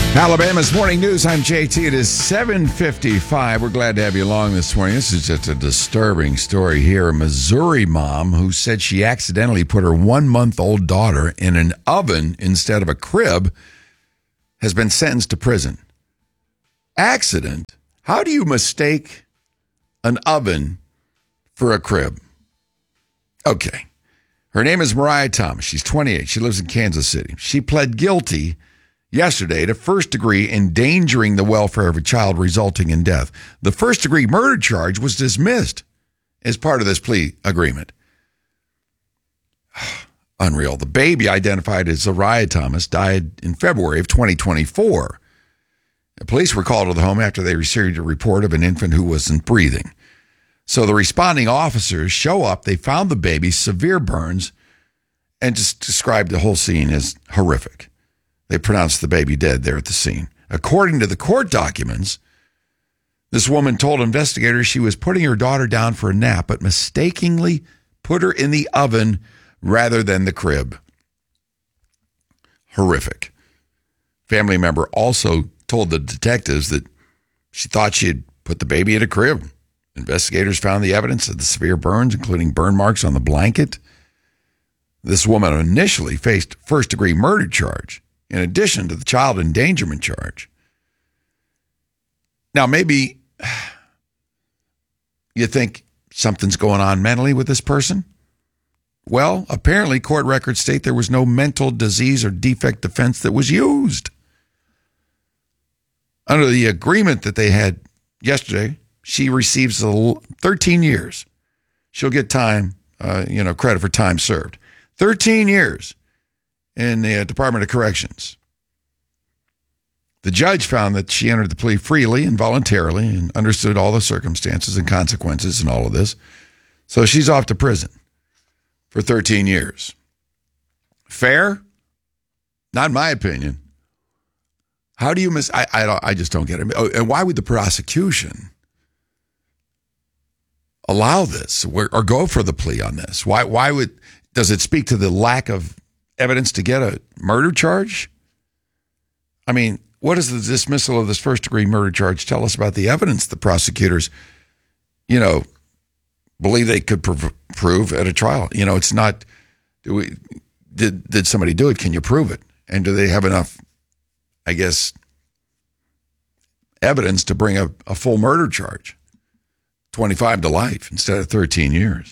Alabama's Morning News. I'm JT. It is 7:55. We're glad to have you along this morning. This is just a disturbing story here. A Missouri mom who said she accidentally put her 1-month-old daughter in an oven instead of a crib has been sentenced to prison. Accident? How do you mistake an oven for a crib? Okay. Her name is Mariah Thomas. She's 28. She lives in Kansas City. She pled guilty yesterday to first-degree endangering the welfare of a child resulting in death. The first-degree murder charge was dismissed as part of this plea agreement. Unreal. The baby, identified as Zariah Thomas, died in February of 2024. The police were called to the home after they received a report of an infant who wasn't breathing. So the responding officers show up. They found the baby, severe burns, and just described the whole scene as horrific. They pronounced the baby dead there at the scene. According to the court documents, this woman told investigators she was putting her daughter down for a nap, but mistakenly put her in the oven rather than the crib. Horrific. Family member also told the detectives that she thought she had put the baby in a crib. Investigators found the evidence of the severe burns, including burn marks on the blanket. This woman initially faced first-degree murder charge, in addition to the child endangerment charge. Now, maybe you think something's going on mentally with this person. Well, apparently court records state there was no mental disease or defect defense that was used. Under the agreement that they had yesterday, she receives 13 years. She'll get time, credit for time served. 13 years. In the Department of Corrections. The judge found that she entered the plea freely and voluntarily and understood all the circumstances and consequences and all of this. So she's off to prison for 13 years. Fair? Not in my opinion. How do you I just don't get it. Oh, and why would the prosecution allow this or go for the plea on this? Does it speak to the lack of evidence to get a murder charge? I mean, what does the dismissal of this first-degree murder charge tell us about the evidence the prosecutors, believe they could prove at a trial? It's not, did somebody do it? Can you prove it? And do they have enough, evidence to bring a full murder charge? 25 to life instead of 13 years.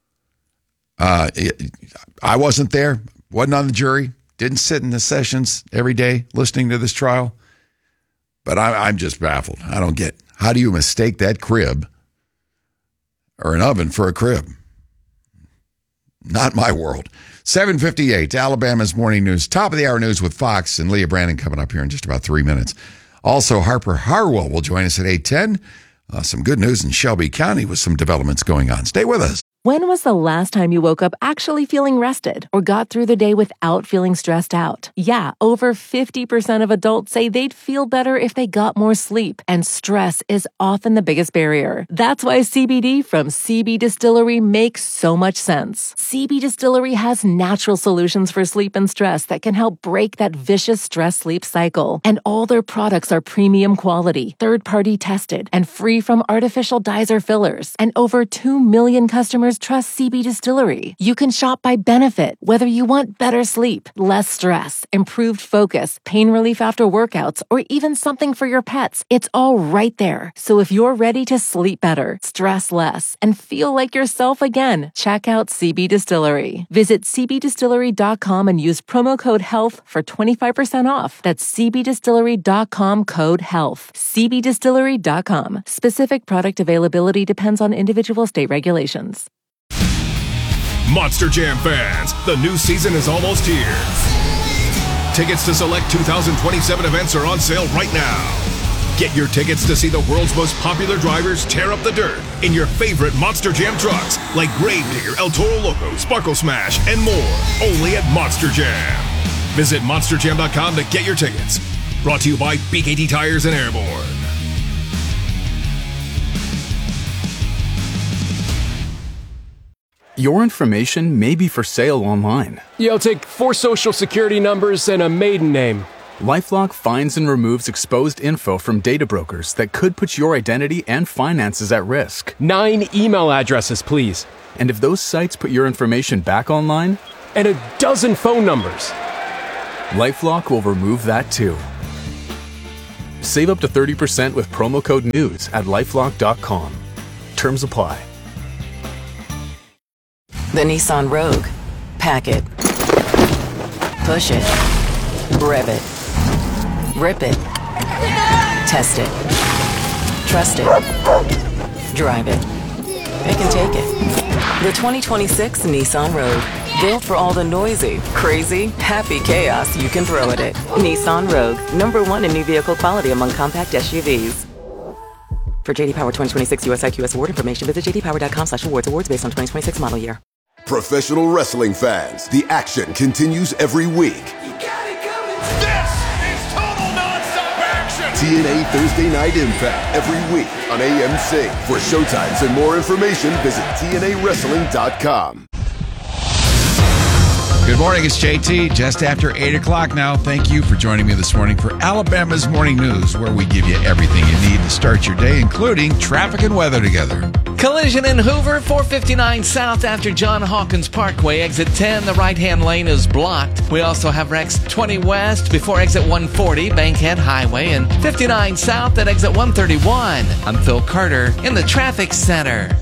I wasn't there. Wasn't on the jury, didn't sit in the sessions every day listening to this trial. But I'm just baffled. I don't get, how do you mistake that crib or an oven for a crib? Not my world. 7:58, Alabama's Morning News. Top of the hour news with Fox and Leah Brandon coming up here in just about 3 minutes. Also, Harper Harwell will join us at 8:10. Some good news in Shelby County with some developments going on. Stay with us. When was the last time you woke up actually feeling rested or got through the day without feeling stressed out? Yeah, over 50% of adults say they'd feel better if they got more sleep, and stress is often the biggest barrier. That's why CBD from CB Distillery makes so much sense. CB Distillery has natural solutions for sleep and stress that can help break that vicious stress-sleep cycle. And all their products are premium quality, third-party tested, and free from artificial dyes or fillers. And over 2 million customers trust CB Distillery. You can shop by benefit, whether you want better sleep, less stress, improved focus, pain relief after workouts, or even something for your pets. It's all right there. So if you're ready to sleep better, stress less, and feel like yourself again, check out CB Distillery. Visit cbdistillery.com and use promo code HEALTH for 25% off. That's cbdistillery.com code HEALTH. cbdistillery.com. Specific product availability depends on individual state regulations. Monster Jam fans, the new season is almost here. Tickets to select 2027 events are on sale right now. Get your tickets to see the world's most popular drivers tear up the dirt in your favorite Monster Jam trucks like Gravedigger, El Toro Loco, Sparkle Smash, and more. Only at Monster Jam. Visit monsterjam.com to get your tickets. Brought to you by BKT Tires and Airborne. Your information may be for sale online. I'll take 4 social security numbers and a maiden name. LifeLock finds and removes exposed info from data brokers that could put your identity and finances at risk. 9 email addresses, please. And if those sites put your information back online, and a dozen phone numbers, LifeLock will remove that too. Save up to 30% with promo code NEWS at LifeLock.com. Terms apply. The Nissan Rogue. Pack it. Push it. Rev it. Rip it. Test it. Trust it. Drive it. It can take it. The 2026 Nissan Rogue. Built for all the noisy, crazy, happy chaos you can throw at it. Nissan Rogue. #1 in new vehicle quality among compact SUVs. For JD Power 2026 US IQS award information, visit jdpower.com/awards. Awards based on 2026 model year. Professional wrestling fans, the action continues every week. You got it coming. This is total nonstop action. TNA Thursday Night Impact every week on AMC. For showtimes and more information, visit TNAWrestling.com. Good morning, it's JT, just after 8 o'clock now. Thank you for joining me this morning for Alabama's Morning News, where we give you everything you need to start your day, including traffic and weather together. Collision in Hoover, 459 south after John Hawkins Parkway. Exit 10, the right-hand lane is blocked. We also have wrecks 20 west before exit 140, Bankhead Highway, and 59 south at exit 131. I'm Phil Carter in the traffic center.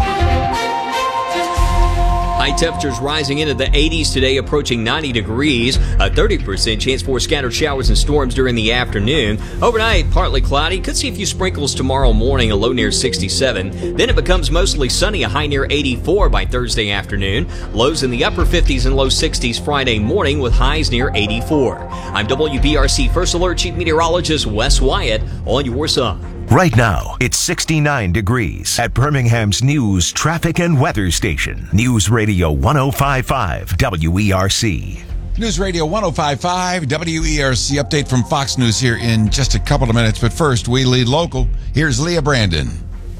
High temperatures rising into the 80s today, approaching 90 degrees. A 30% chance for scattered showers and storms during the afternoon. Overnight, partly cloudy. Could see a few sprinkles tomorrow morning, a low near 67. Then it becomes mostly sunny, a high near 84 by Thursday afternoon. Lows in the upper 50s and low 60s Friday morning with highs near 84. I'm WBRC First Alert Chief Meteorologist Wes Wyatt on your side. Right now, it's 69 degrees at Birmingham's News Traffic and Weather Station. News Radio 105.5 WERC. News Radio 105.5 WERC update from Fox News here in just a couple of minutes. But first, we lead local. Here's Leah Brandon.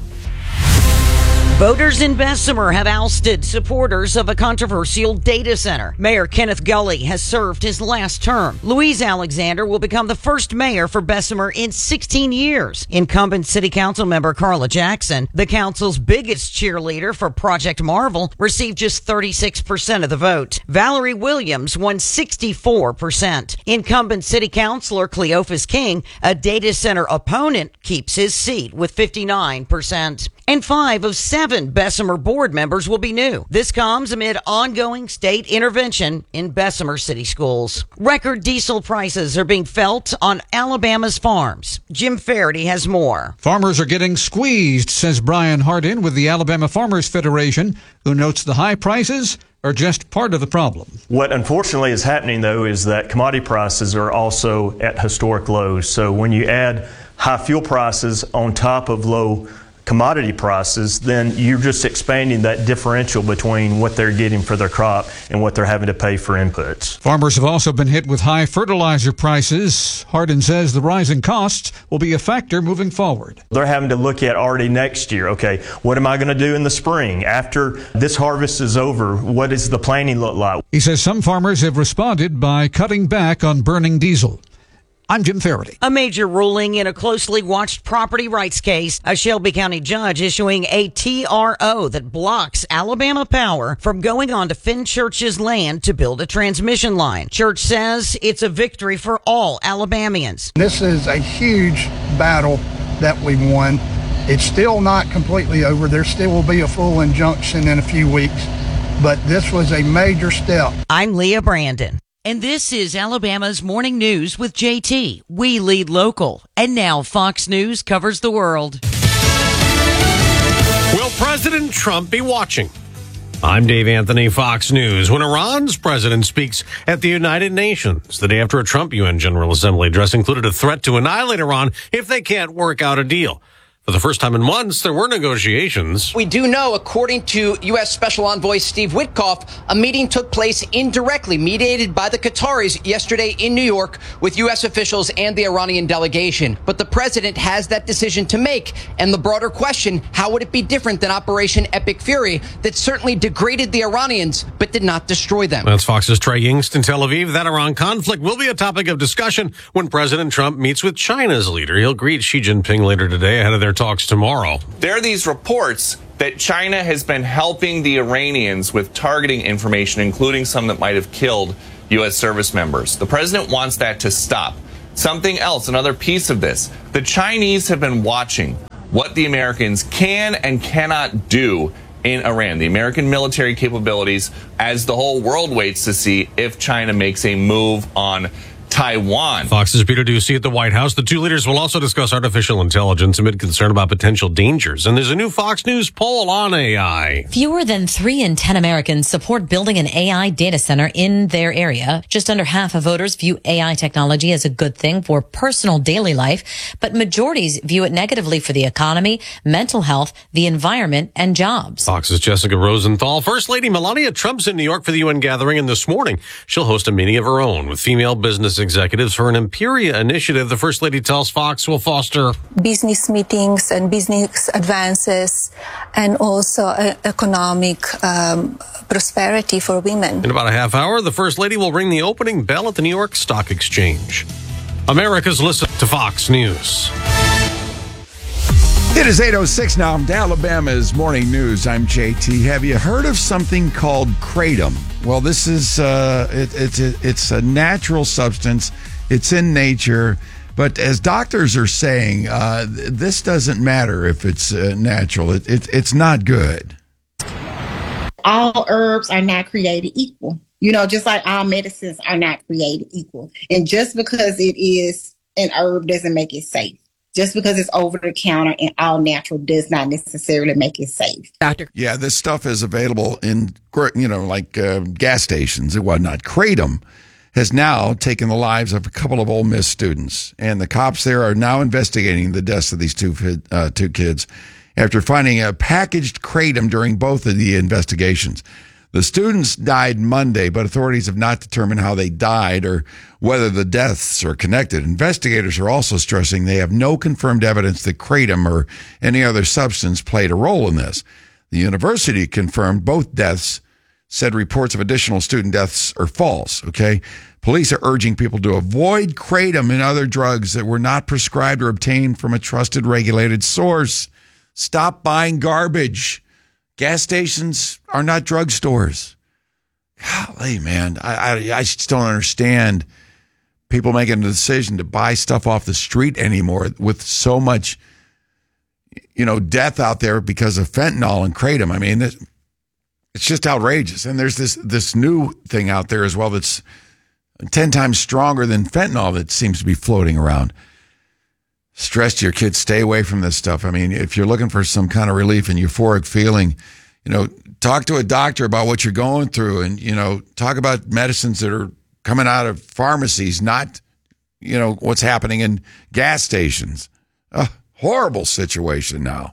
Voters in Bessemer have ousted supporters of a controversial data center. Mayor Kenneth Gulley has served his last term. Louise Alexander will become the first mayor for Bessemer in 16 years. Incumbent City Council member Carla Jackson, the council's biggest cheerleader for Project Marvel, received just 36% of the vote. Valerie Williams won 64%. Incumbent City Councilor Cleophas King, a data center opponent, keeps his seat with 59%. And 5 of 7 Bessemer board members will be new. This comes amid ongoing state intervention in Bessemer city schools. Record diesel prices are being felt on Alabama's farms. Jim Faraday has more. Farmers are getting squeezed, says Brian Hardin with the Alabama Farmers Federation, who notes the high prices are just part of the problem. What unfortunately is happening, though, is that commodity prices are also at historic lows. So when you add high fuel prices on top of low commodity prices, then you're just expanding that differential between what they're getting for their crop and what they're having to pay for inputs. Farmers have also been hit with high fertilizer prices. Hardin says the rising costs will be a factor moving forward. They're having to look at already next year, okay, what am I going to do in the spring? After this harvest is over, what does the planning look like? He says some farmers have responded by cutting back on burning diesel. I'm Jim Faraday. A major ruling in a closely watched property rights case. A Shelby County judge issuing a TRO that blocks Alabama Power from going on to Fenchurch's land to build a transmission line. Church says it's a victory for all Alabamians. This is a huge battle that we won. It's still not completely over. There still will be a full injunction in a few weeks, but this was a major step. I'm Leah Brandon. And this is Alabama's Morning News with JT. We lead local. And now Fox News covers the world. Will President Trump be watching? I'm Dave Anthony, Fox News. When Iran's president speaks at the United Nations the day after a Trump UN General Assembly address included a threat to annihilate Iran if they can't work out a deal. For the first time in months, there were negotiations. We do know, according to U.S. Special Envoy Steve Witkoff, a meeting took place indirectly, mediated by the Qataris yesterday in New York with U.S. officials and the Iranian delegation. But the president has that decision to make. And the broader question, how would it be different than Operation Epic Fury that certainly degraded the Iranians but did not destroy them? That's Fox's Trey Yingst in Tel Aviv. That Iran conflict will be a topic of discussion when President Trump meets with China's leader. He'll greet Xi Jinping later today ahead of their talks tomorrow. There are these reports that China has been helping the Iranians with targeting information, including some that might have killed U.S. service members. The president wants that to stop. Something else, another piece of this. The Chinese have been watching what the Americans can and cannot do in Iran, the American military capabilities, as the whole world waits to see if China makes a move on Taiwan. Fox's Peter Doocy at the White House. The two leaders will also discuss artificial intelligence amid concern about potential dangers. And there's a new Fox News poll on AI. Fewer than 3 in 10 Americans support building an AI data center in their area. Just under half of voters view AI technology as a good thing for personal daily life, but majorities view it negatively for the economy, mental health, the environment, and jobs. Fox's Jessica Rosenthal. First Lady Melania Trump's in New York for the UN gathering, and this morning she'll host a meeting of her own with female business executives for an Imperia initiative. The First Lady tells Fox will foster business meetings and business advances and also economic prosperity for women. In about a half hour, the First Lady will ring the opening bell at the New York Stock Exchange. America's listen to Fox News. It is 8:06 now. I'm Alabama's Morning News. I'm JT. Have you heard of something called kratom? Well, this is it's a natural substance. It's in nature, but as doctors are saying, this doesn't matter if it's natural. It's not good. All herbs are not created equal. You know, just like all medicines are not created equal. And just because it is an herb doesn't make it safe. Just because it's over the counter and all natural does not necessarily make it safe. Doctor. Yeah, this stuff is available in, like gas stations and whatnot. Kratom has now taken the lives of a couple of Ole Miss students, and the cops there are now investigating the deaths of these two kids after finding a packaged kratom during both of the investigations. The students died Monday, but authorities have not determined how they died or whether the deaths are connected. Investigators are also stressing they have no confirmed evidence that kratom or any other substance played a role in this. The university confirmed both deaths, said reports of additional student deaths are false, okay? Police are urging people to avoid kratom and other drugs that were not prescribed or obtained from a trusted, regulated source. Stop buying garbage. Gas stations are not drugstores. Golly, man, I just don't understand people making the decision to buy stuff off the street anymore with so much, death out there because of fentanyl and kratom. I mean, it's just outrageous. And there's this new thing out there as well that's 10 times stronger than fentanyl that seems to be floating around. Stress to your kids, stay away from this stuff. I mean, if you're looking for some kind of relief and euphoric feeling, talk to a doctor about what you're going through and, talk about medicines that are coming out of pharmacies, not, what's happening in gas stations. A horrible situation now.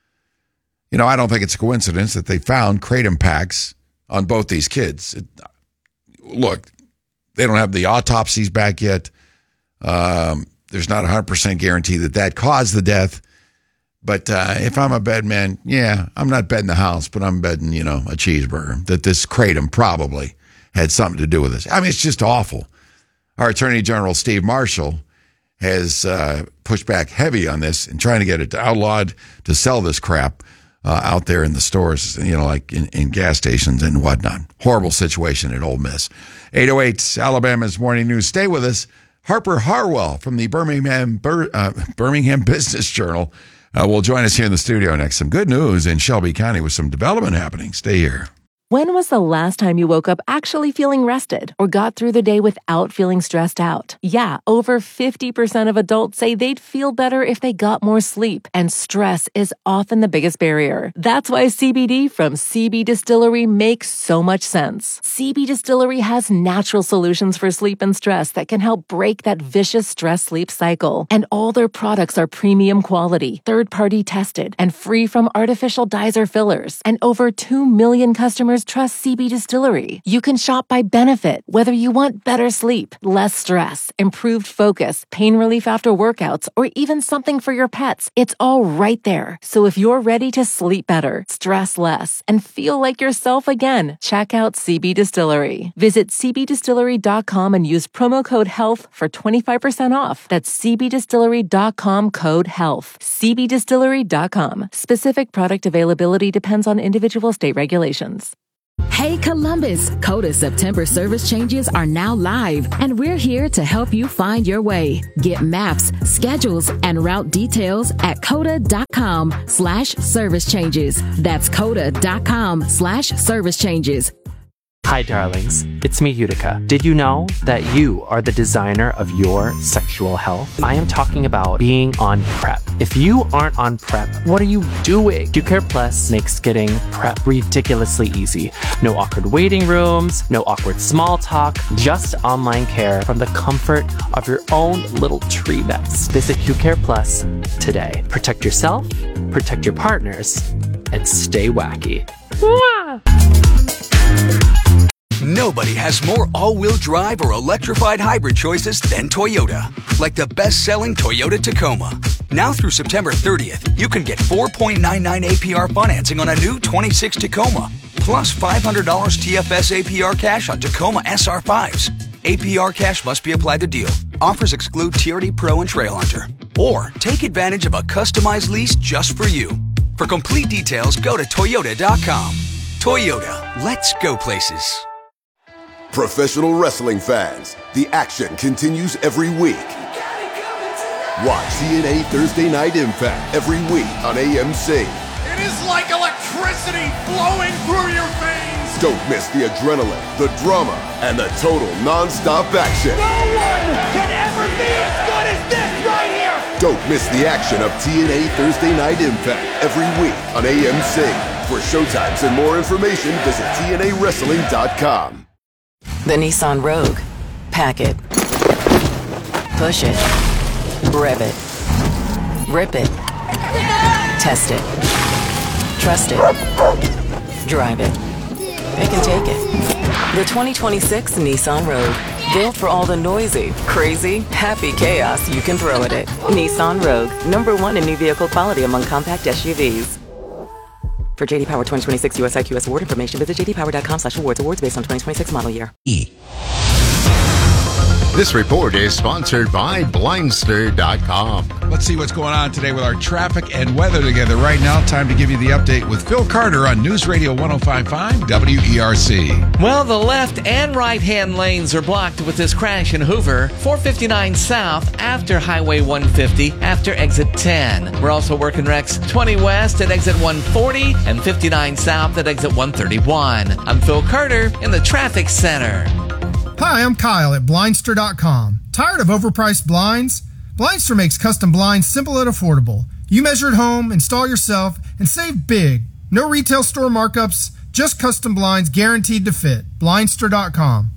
I don't think it's a coincidence that they found kratom packs on both these kids. Look, they don't have the autopsies back yet. There's not a 100% guarantee that caused the death. But if I'm a bed man, I'm not betting the house, but I'm betting, a cheeseburger that this kratom probably had something to do with this. I mean, it's just awful. Our Attorney General, Steve Marshall, has pushed back heavy on this and trying to get it outlawed to sell this crap out there in the stores, like in gas stations and whatnot. Horrible situation at Ole Miss. 808 Alabama's Morning News. Stay with us. Harper Harwell from the Birmingham Business Journal will join us here in the studio next. Some good news in Shelby County with some development happening. Stay here. When was the last time you woke up actually feeling rested or got through the day without feeling stressed out? Yeah, over 50% of adults say they'd feel better if they got more sleep, and stress is often the biggest barrier. That's why CBD from CB Distillery makes so much sense. CB Distillery has natural solutions for sleep and stress that can help break that vicious stress-sleep cycle. And all their products are premium quality, third-party tested, and free from artificial dyes or fillers. And over 2 million customers trust CB Distillery. You can shop by benefit, whether you want better sleep, less stress, improved focus, pain relief after workouts, or even something for your pets. It's all right there. So if you're ready to sleep better, stress less, and feel like yourself again, check out CB Distillery. Visit cbdistillery.com and use promo code HEALTH for 25% off. That's cbdistillery.com, code HEALTH. cbdistillery.com. Specific product availability depends on individual state regulations. Hey Columbus, Coda September service changes are now live, and we're here to help you find your way. Get maps, schedules, and route details at coda.com/service changes. That's coda.com/service changes. Hi, darlings. It's me, Utica. Did you know that you are the designer of your sexual health? I am talking about being on PrEP. If you aren't on PrEP, what are you doing? QCare Plus makes getting PrEP ridiculously easy. No awkward waiting rooms, no awkward small talk, just online care from the comfort of your own little tree nest. Visit QCare Plus today. Protect yourself, protect your partners, and stay wacky. Mwah! Nobody has more all-wheel drive or electrified hybrid choices than Toyota. Like the best-selling Toyota Tacoma. Now through September 30th, you can get 4.99 APR financing on a new 26 Tacoma, plus $500 TFS APR cash on Tacoma SR5s. APR cash must be applied to deal. Offers exclude TRD Pro and Trail Hunter. Or take advantage of a customized lease just for you. For complete details, go to Toyota.com. Toyota, let's go places. Professional wrestling fans, the action continues every week. Watch TNA Thursday Night Impact every week on AMC. It is like electricity flowing through your veins. Don't miss the adrenaline, the drama, and the total non-stop action. No one can ever be as good as this right here. Don't miss the action of TNA Thursday Night Impact every week on AMC. For showtimes and more information, visit TNAWrestling.com. The Nissan Rogue. Pack it. Push it. Rev it. Rip it. Test it. Trust it. Drive it. Pick and take it. The 2026 Nissan Rogue. Built for all the noisy, crazy, happy chaos you can throw at it. Nissan Rogue. #1 in new vehicle quality among compact SUVs. For JD Power 2026 US IQS award information, visit jdpower.com/awards. Awards based on 2026 model year. This report is sponsored by Blindster.com. Let's see what's going on today with our traffic and weather together. Right now, time to give you the update with Phil Carter on News Radio 105.5 WERC. Well, the left and right-hand lanes are blocked with this crash in Hoover, 459 south after Highway 150 after exit 10. We're also working wrecks 20 west at exit 140 and 59 south at exit 131. I'm Phil Carter in the traffic center. Hi, I'm Kyle at Blindster.com. Tired of overpriced blinds? Blindster makes custom blinds simple and affordable. You measure at home, install yourself, and save big. No retail store markups, just custom blinds guaranteed to fit. Blindster.com.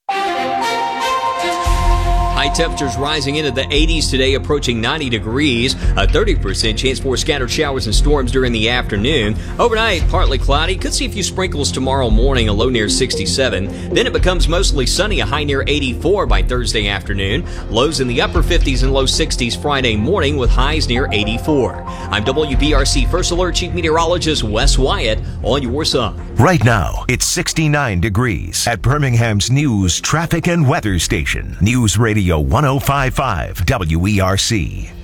High temperatures rising into the 80s today, approaching 90 degrees. A 30% chance for scattered showers and storms during the afternoon. Overnight, partly cloudy. Could see a few sprinkles tomorrow morning, a low near 67. Then it becomes mostly sunny, a high near 84 by Thursday afternoon. Lows in the upper 50s and low 60s Friday morning with highs near 84. I'm WBRC First Alert Chief Meteorologist Wes Wyatt on your side. Right now, it's 69 degrees at Birmingham's news, traffic, and weather station. News Radio 105.5 WERC.